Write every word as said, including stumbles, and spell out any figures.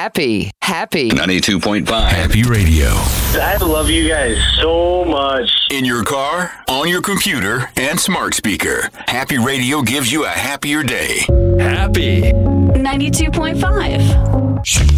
Happy. Happy. ninety-two point five. Happy Radio. I love you guys so much. In your car, on your computer, and smart speaker. Happy Radio gives you a happier day. Happy. ninety-two point five.